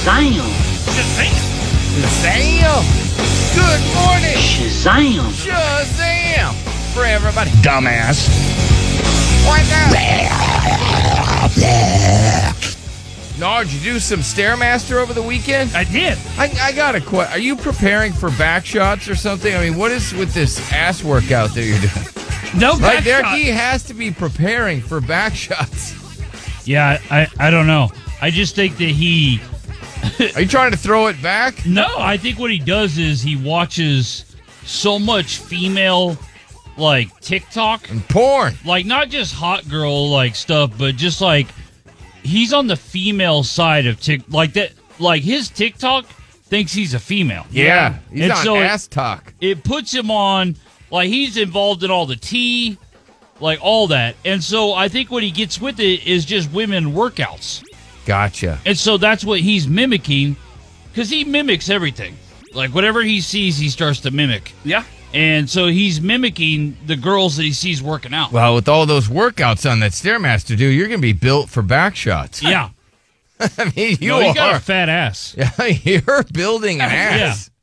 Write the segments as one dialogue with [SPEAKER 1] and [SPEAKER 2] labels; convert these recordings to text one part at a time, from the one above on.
[SPEAKER 1] Shazam!
[SPEAKER 2] Shazam! Good morning!
[SPEAKER 1] Shazam!
[SPEAKER 2] Shazam! For everybody. Dumbass. What now? Nard, did you do some Stairmaster over the weekend?
[SPEAKER 3] I did.
[SPEAKER 2] I got a question. Are you preparing for back shots or something? I mean, what is with this ass workout that you're doing?
[SPEAKER 3] No back
[SPEAKER 2] Like, there,
[SPEAKER 3] shot.
[SPEAKER 2] he has to be preparing for back shots.
[SPEAKER 3] Yeah, I don't know. I just think that he...
[SPEAKER 2] Are you trying to throw it back?
[SPEAKER 3] No, I think what he does is he watches so much female, like, TikTok.
[SPEAKER 2] And porn.
[SPEAKER 3] Like, not just hot girl, like, stuff, but just, like, he's on the female side of TikTok. Like, that, like, his TikTok thinks he's a female.
[SPEAKER 2] Yeah. He's
[SPEAKER 3] And
[SPEAKER 2] on
[SPEAKER 3] so
[SPEAKER 2] ass talk.
[SPEAKER 3] It puts him on, like, he's involved in all the tea, like, all that. And so I think what he gets with it is just women workouts.
[SPEAKER 2] Gotcha.
[SPEAKER 3] And so that's what he's mimicking, because he mimics everything. Like, whatever he sees, he starts to mimic.
[SPEAKER 4] Yeah.
[SPEAKER 3] And so he's mimicking the girls that he sees working out.
[SPEAKER 2] Well, with all those workouts on that Stairmaster, dude, you're going to be built for back shots.
[SPEAKER 3] Yeah.
[SPEAKER 2] I mean, you
[SPEAKER 3] No, he got
[SPEAKER 2] are.
[SPEAKER 3] a fat ass.
[SPEAKER 2] Yeah, you're building an ass.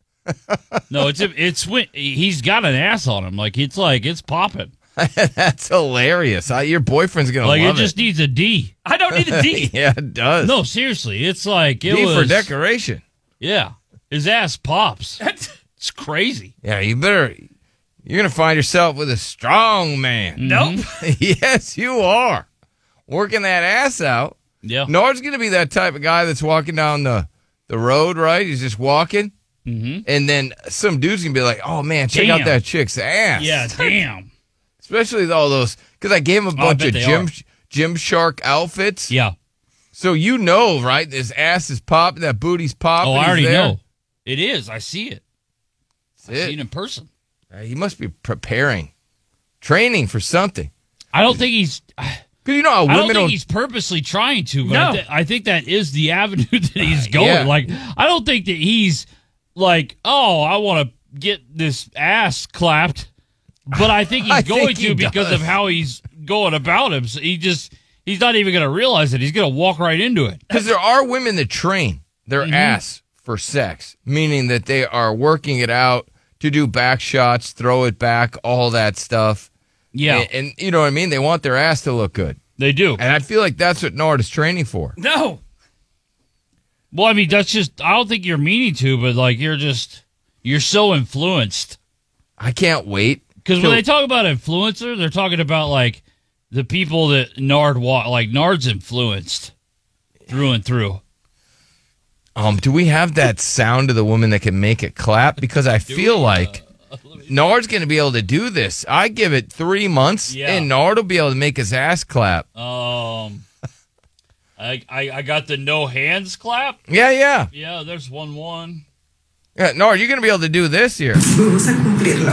[SPEAKER 3] No, he's got an ass on him. Like, it's popping.
[SPEAKER 2] That's hilarious. Your boyfriend's going to
[SPEAKER 3] Like,
[SPEAKER 2] love
[SPEAKER 3] it just needs a D.
[SPEAKER 4] I don't need a D.
[SPEAKER 2] Yeah, it does.
[SPEAKER 3] No, seriously. It's like, it
[SPEAKER 2] D
[SPEAKER 3] was.
[SPEAKER 2] for decoration.
[SPEAKER 3] Yeah. His ass pops. It's crazy.
[SPEAKER 2] Yeah, you're going to find yourself with a strong man.
[SPEAKER 4] Nope.
[SPEAKER 2] Yes, you are. Working that ass out.
[SPEAKER 3] Yeah.
[SPEAKER 2] Nord's going to be that type of guy that's walking down the road, right? He's just walking.
[SPEAKER 3] Mm-hmm.
[SPEAKER 2] And then some dude's going to be like, oh, man, check out
[SPEAKER 3] Damn.
[SPEAKER 2] that chick's ass.
[SPEAKER 3] Yeah, damn.
[SPEAKER 2] Especially with all those, because I gave him a bunch of
[SPEAKER 3] bet they are.
[SPEAKER 2] Gymshark outfits.
[SPEAKER 3] Yeah.
[SPEAKER 2] So you know, right? His ass is popping, that booty's popping.
[SPEAKER 3] Oh, I
[SPEAKER 2] he's
[SPEAKER 3] already
[SPEAKER 2] there.
[SPEAKER 3] know. It is. I see it.
[SPEAKER 2] That's
[SPEAKER 3] I
[SPEAKER 2] it.
[SPEAKER 3] see it in person.
[SPEAKER 2] He must be preparing, training for something.
[SPEAKER 3] I don't think he's.
[SPEAKER 2] Because you know how
[SPEAKER 3] I
[SPEAKER 2] women
[SPEAKER 3] don't think he's purposely trying to, but
[SPEAKER 4] No.
[SPEAKER 3] I think that is the avenue that he's going.
[SPEAKER 2] Yeah.
[SPEAKER 3] Like, I don't think that he's like, oh, I want to get this ass clapped, but I think he's
[SPEAKER 2] I
[SPEAKER 3] going
[SPEAKER 2] think he
[SPEAKER 3] to because
[SPEAKER 2] does.
[SPEAKER 3] of how he's going about him. So he's not even going to realize it. He's going to walk right into it.
[SPEAKER 2] Because there are women that train their
[SPEAKER 3] Mm-hmm.
[SPEAKER 2] ass for sex, meaning that they are working it out to do back shots, throw it back, all that stuff.
[SPEAKER 3] Yeah,
[SPEAKER 2] And you know what I mean? They want their ass to look good.
[SPEAKER 3] they do.
[SPEAKER 2] And I feel like that's what Nord is training for.
[SPEAKER 4] No.
[SPEAKER 3] Well, I mean, that's just, I don't think you're meaning to, but like, you're so influenced.
[SPEAKER 2] I can't wait.
[SPEAKER 3] Because when they talk about influencer, they're talking about like the people that Nard's influenced through and through.
[SPEAKER 2] Do we have that sound of the woman that can make it clap? Because I feel like Nard's going to be able to do this. I give it 3 months,
[SPEAKER 3] Yeah.
[SPEAKER 2] and Nard will be able to make his ass clap.
[SPEAKER 3] I got the no hands clap.
[SPEAKER 2] Yeah.
[SPEAKER 3] Yeah, there's 1-1.
[SPEAKER 2] Yeah, Nard, you're going to be able to do this here.
[SPEAKER 5] Vamos a cumplirlo.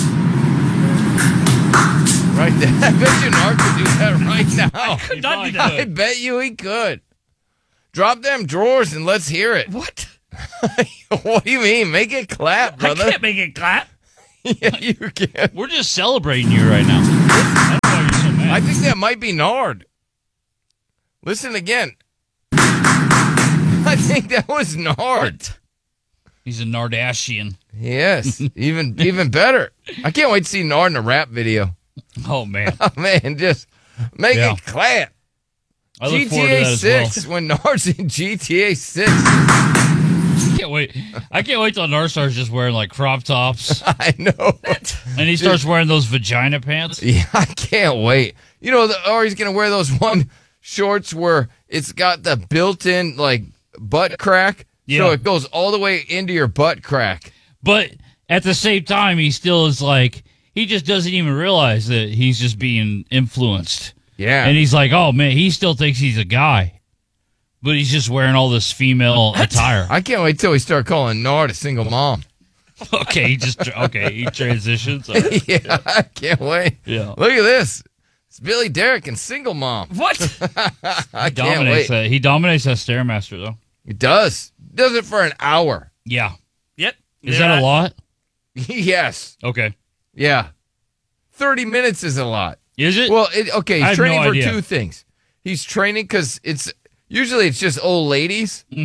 [SPEAKER 2] Right there. I bet you Nard could do that right now.
[SPEAKER 3] He
[SPEAKER 4] not
[SPEAKER 3] probably
[SPEAKER 4] do that.
[SPEAKER 2] I
[SPEAKER 3] could.
[SPEAKER 2] bet you he could. Drop them drawers and let's hear it.
[SPEAKER 4] What?
[SPEAKER 2] What do you mean? Make it clap,
[SPEAKER 4] I
[SPEAKER 2] brother.
[SPEAKER 4] can't make it clap.
[SPEAKER 2] Yeah, you can.
[SPEAKER 3] We're just celebrating you right now. I don't know why you're so mad.
[SPEAKER 2] I think that might be Nard. Listen again. I think that was Nard.
[SPEAKER 3] He's a Nardashian.
[SPEAKER 2] Yes, even better. I can't wait to see Nard in a rap video.
[SPEAKER 3] Oh man,
[SPEAKER 2] Oh, man, just make
[SPEAKER 3] Yeah.
[SPEAKER 2] it clap.
[SPEAKER 3] I look forward to
[SPEAKER 2] GTA
[SPEAKER 3] that as well.
[SPEAKER 2] 6 when Nard's in GTA 6.
[SPEAKER 3] Can't wait. I can't wait till Nard starts just wearing like crop tops
[SPEAKER 2] I know.
[SPEAKER 3] and he starts wearing those vagina pants.
[SPEAKER 2] Yeah, I can't wait. You know, or he's going to wear those one shorts where it's got the built-in, like, butt crack.
[SPEAKER 3] Yeah.
[SPEAKER 2] So it goes all the way into your butt crack.
[SPEAKER 3] But at the same time, he still is like, he just doesn't even realize that he's just being influenced.
[SPEAKER 2] Yeah.
[SPEAKER 3] And he's like, oh man, he still thinks he's a guy, but he's just wearing all this female attire.
[SPEAKER 2] I can't wait till we start calling Nard a single mom.
[SPEAKER 3] Okay, he transitions. All right.
[SPEAKER 2] Yeah, I can't wait.
[SPEAKER 3] Yeah.
[SPEAKER 2] Look at this. It's Billy Derrick and single mom.
[SPEAKER 4] What?
[SPEAKER 2] I can't
[SPEAKER 3] Dominates
[SPEAKER 2] wait.
[SPEAKER 3] that. He dominates that Stairmaster though.
[SPEAKER 2] He does. Does it for an hour.
[SPEAKER 3] Yeah.
[SPEAKER 4] Yep.
[SPEAKER 3] Is that a lot?
[SPEAKER 2] Yes.
[SPEAKER 3] Okay.
[SPEAKER 2] Yeah. 30 minutes is a lot.
[SPEAKER 3] Is it?
[SPEAKER 2] Well, okay,
[SPEAKER 3] I
[SPEAKER 2] he's
[SPEAKER 3] had
[SPEAKER 2] training
[SPEAKER 3] no
[SPEAKER 2] for
[SPEAKER 3] idea.
[SPEAKER 2] two things. He's training because it's just old ladies.
[SPEAKER 3] Mm-hmm.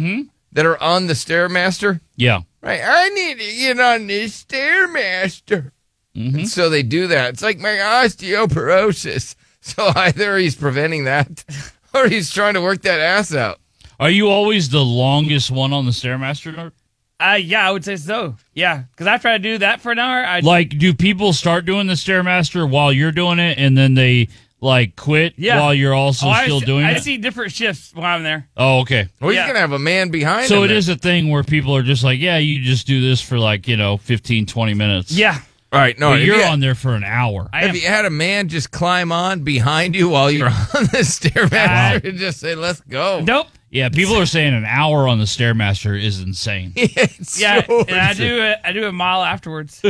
[SPEAKER 2] that are on the Stairmaster.
[SPEAKER 3] Yeah.
[SPEAKER 2] Right, I need to get on this Stairmaster. And so they do that. It's like my osteoporosis. So either he's preventing that or he's trying to work that ass out.
[SPEAKER 3] Are you always the longest one on the Stairmaster, Nerd?
[SPEAKER 1] Yeah, I would say so. Yeah, because after I do that for an hour,
[SPEAKER 3] Like, do people start doing the Stairmaster while you're doing it, and then they, like, quit while you're also still doing it?
[SPEAKER 1] I see different shifts when I'm there.
[SPEAKER 3] Oh, okay.
[SPEAKER 2] Well, he's going to have a man behind him.
[SPEAKER 3] So it
[SPEAKER 2] then.
[SPEAKER 3] is a thing where people are just like, yeah, you just do this for, like, 15, 20 minutes.
[SPEAKER 1] Yeah.
[SPEAKER 2] All right, no,
[SPEAKER 3] But you're on there for an hour.
[SPEAKER 2] Have you had a man just climb on behind you while you're on the Stairmaster and just say, let's go?
[SPEAKER 1] Nope.
[SPEAKER 3] Yeah, people are saying an hour on the Stairmaster is insane.
[SPEAKER 2] It's
[SPEAKER 1] Yeah,
[SPEAKER 2] so
[SPEAKER 1] and I do a mile afterwards.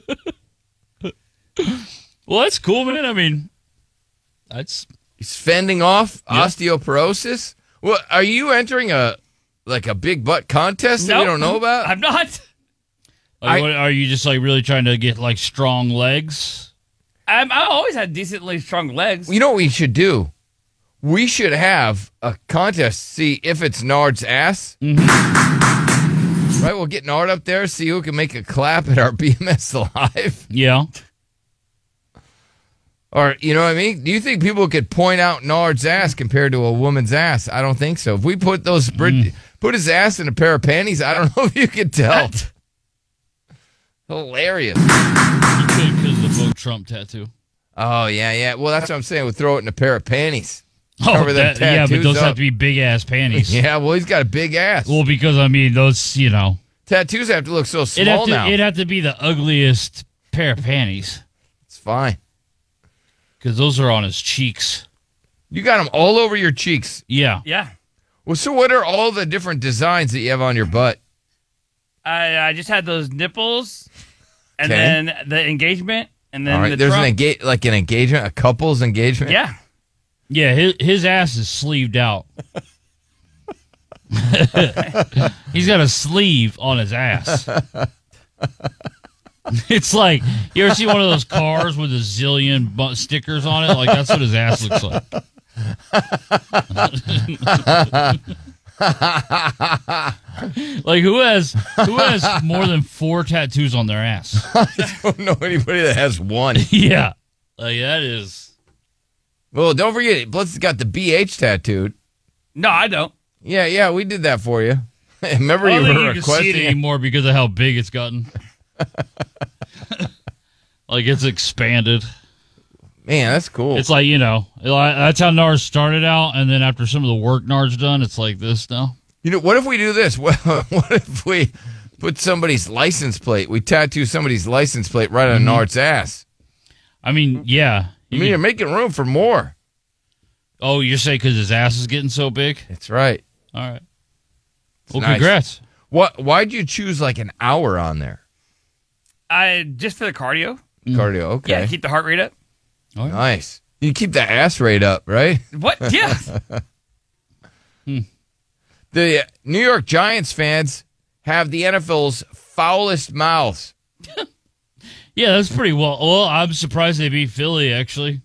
[SPEAKER 3] Well, that's cool, man. I mean, that's...
[SPEAKER 2] He's fending off osteoporosis? Well, are you entering a big butt contest that we don't know about?
[SPEAKER 1] I'm not.
[SPEAKER 3] Are you just, like, really trying to get, like, strong legs?
[SPEAKER 1] I always had decently strong legs.
[SPEAKER 2] You know what we should do? We should have a contest to see if it's Nard's ass. Right, we'll get Nard up there, see who can make a clap at our BMS Live.
[SPEAKER 3] Yeah.
[SPEAKER 2] Or, you know what I mean? Do you think people could point out Nard's ass compared to a woman's ass? I don't think so. If we put put his ass in a pair of panties, I don't know if you could tell. Hilarious.
[SPEAKER 3] You could because of the Vote Trump tattoo.
[SPEAKER 2] Oh, yeah. Well, that's what I'm saying. We'll throw it in a pair of panties.
[SPEAKER 3] Oh,
[SPEAKER 2] Cover them
[SPEAKER 3] yeah, but
[SPEAKER 2] tattoos
[SPEAKER 3] those
[SPEAKER 2] up.
[SPEAKER 3] have to be big-ass panties.
[SPEAKER 2] Yeah, well, he's got a big ass.
[SPEAKER 3] Well, because, I mean, those,
[SPEAKER 2] Tattoos have to look so small now.
[SPEAKER 3] It'd have to be the ugliest pair of panties.
[SPEAKER 2] It's fine.
[SPEAKER 3] Because those are on his cheeks.
[SPEAKER 2] You got them all over your cheeks.
[SPEAKER 3] Yeah.
[SPEAKER 1] Yeah.
[SPEAKER 2] Well, so what are all the different designs that you have on your butt?
[SPEAKER 1] I just had those nipples, and
[SPEAKER 2] Okay.
[SPEAKER 1] then the engagement, and then
[SPEAKER 2] All right,
[SPEAKER 1] the
[SPEAKER 2] there's
[SPEAKER 1] Trump.
[SPEAKER 2] an engagement, a couple's engagement.
[SPEAKER 1] Yeah.
[SPEAKER 3] Yeah, his ass is sleeved out. He's got a sleeve on his ass. It's like, you ever see one of those cars with a zillion stickers on it? Like, that's what his ass looks like. Like, who has more than 4 tattoos on their ass?
[SPEAKER 2] I don't know anybody that has one.
[SPEAKER 3] Yeah. Like, that is...
[SPEAKER 2] Well, don't forget, Blitz got the BH tattooed.
[SPEAKER 1] No, I don't.
[SPEAKER 2] Yeah, we did that for you. Remember
[SPEAKER 3] I
[SPEAKER 2] you
[SPEAKER 3] don't think
[SPEAKER 2] were
[SPEAKER 3] you can see it
[SPEAKER 2] requesting it?
[SPEAKER 3] anymore because of how big it's gotten. Like, it's expanded.
[SPEAKER 2] Man, that's cool.
[SPEAKER 3] It's like, that's how NARS started out, and then after some of the work NARS done, it's like this now.
[SPEAKER 2] What if we do this? What if we put somebody's license plate? We tattoo somebody's license plate right on Nard's ass.
[SPEAKER 3] I mean, yeah.
[SPEAKER 2] You're making room for more.
[SPEAKER 3] Oh, you're saying because his ass is getting so big?
[SPEAKER 2] That's right.
[SPEAKER 3] All right. Well,
[SPEAKER 2] nice.
[SPEAKER 3] congrats.
[SPEAKER 2] Why'd you choose like an hour on there?
[SPEAKER 1] Just for the cardio.
[SPEAKER 2] Cardio, okay.
[SPEAKER 1] Yeah, keep the heart rate up.
[SPEAKER 3] All right.
[SPEAKER 2] Nice. You keep the ass rate up, right?
[SPEAKER 1] What? Yeah.
[SPEAKER 2] The New York Giants fans have the NFL's foulest mouths.
[SPEAKER 3] Yeah, that's pretty well. Well, I'm surprised they beat Philly, actually.